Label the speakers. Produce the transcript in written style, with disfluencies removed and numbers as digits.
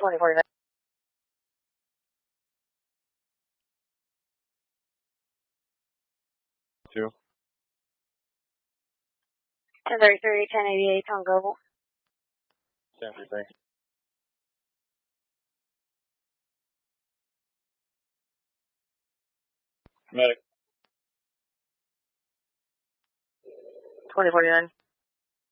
Speaker 1: 2049.
Speaker 2: 2.
Speaker 1: 1033, 1088 on Global.
Speaker 2: 1033. Medic.
Speaker 1: 2049.